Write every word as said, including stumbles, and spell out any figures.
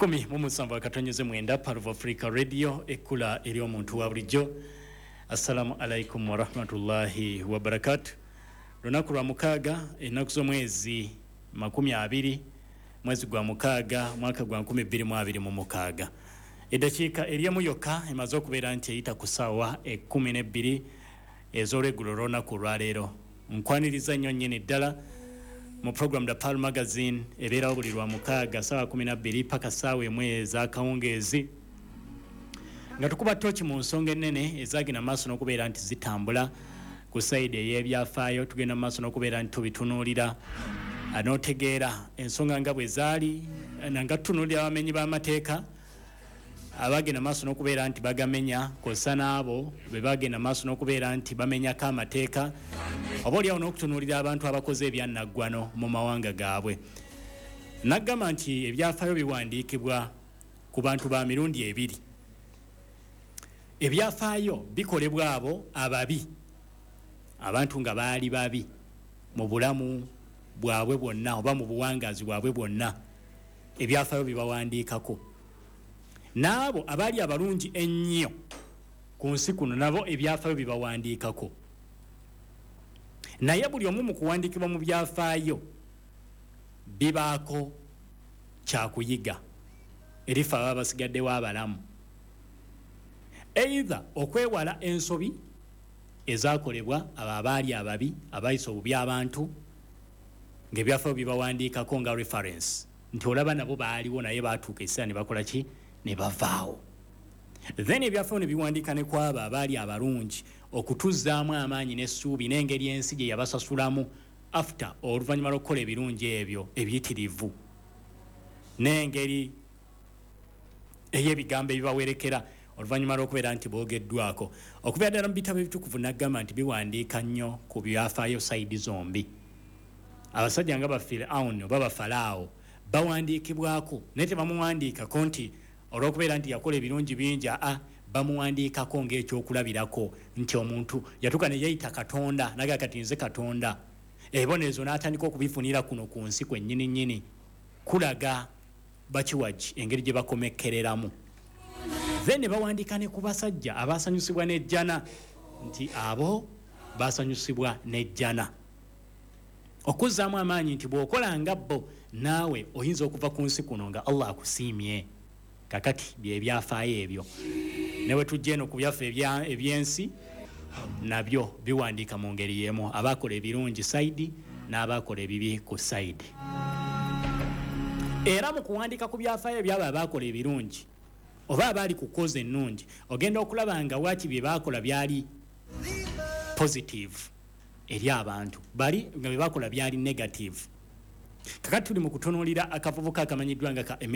kumi mu musanvu akatonyeze mwenda part of Africa Radio ekula eri omuntu wa bulijjo. Assalamu alaikum wa rahmatullahi wa barakatuh. Lunaku lwa mukaaga ennaku z'omwezi makumi abiri mwezi gwa mukaaga mwaka gwa nkumi bbiri mu abiri mu mukaaga. Eddakiika eriemu yokka emaze okubeera nti eyita ku ssaawa ekkumi n'ebbiri ez'olweggulo lw'olunaku olwaleero. Nkwaniriza nnyo nnyini ddala mu program da Pearl Magazine ebeerawo buli lwa mukaaga ssaawa kumi na bbiri paka ssaawa emu ez'akawungeezi nga tukuba ttoki mu nsonga ennene ezaagenda maaso n'okubeera nti zitambula ku sayidi ey'ebyafaayo. Tugenda maaso n'okubeera nti tubitunuulira n'otegeera ensonga nga bwe zaali nga tutunuulira abamenyi b'amateeka abagenda maaso n'okubeera nti bagamenya kosa n'abo be bagenda maaso n'okubeera nti bamenyako amateeka oba oliawo n'okutunuulira abantu abakoze ebyannaggwano mu mawanga gaabwe. Naggamba nti ebyafaayo biwandiikibwa ku bantu ba mirundi ebiri. Ebyafaayo bikolebwa abo ababi, abantu nga baali babi mu bulamu bwabwe bwonna oba mu buwangaazi bwabwe bwonna, ebyafaayo bibawandiikako. N'abo abaali abalungi ennyo ku nsi kuno nabo ebyafaayo bibawandiikako. Naye buli omu mu kuwandiikibwa mu byafaayo bibaako kyakuyiga erifa ababa basigaddewo abalamu, either okwewala ensobi ezaakolebwa abo abaali ababi abayisa obubi abantu ng'ebyafaayo bibawandiikako nga reference nti olaba nabo baaliwo naye baatuuka essaawa ne bakola ki ne bavaawo. Then ebyafaayo ne biwandiika ne kwabo abaali abalungi okutuzzaamu amaanyi n'essuubi n'engeri ensi gye yabasasulamu after oluvannyuma lw'okukola ebirungi ebyo ebiyitirivu n'engeri ey'ebigambo ebibawerekera oluvannyuma lw'okubeera nti boogeddwako. Okubeera ddala mu bitabo ebitukuvu naggamba nti biwandiika nnyo ku byafaayo sayidi zombi. Abasajja nga bafiraawuni oba bafalaawo bawandiikibwako naye tebamuwandiikako nti olw'okubeera nti yakola ebirungi bingi, aa bamuwandiikako ng'ekyokulabirako nti omuntu yatuuka ne yayita Katonda naga kati nze Katonda. Ebibonerezo n'atandika okubifunira kuno ku nsi kwennyini nnyini, kulaga bakiwagi engeri gye bakomekkereramu. Then bawandiika ne ku basajja abaasanyusibwa n'ejjana nti abo baasanyusibwa n'ejjana, okuzzaamu amaanyi nti bw'okola nga bo naawe oyinza okuva ku nsi kuno nga Allah akusiimye. Kakati bye byafaayo ebyo. Ne bwe tujja eno ku byaffe eby'ensi nabyo biwandiika mu ngeri y'emu, abaakola ebirungi sayidi n'abaakola ebibi ku sayidi. Era mu kuwandiika ku byafaayo ebyabo abaakola ebirungi oba abaali ku koza ennungi, ogenda okulaba nga waaki bye baakola byali positive eri abantu, bali nga bye baakola byali negative. Kakati tuli mu kutunuulira akavubuka akamanyiddwa nga ka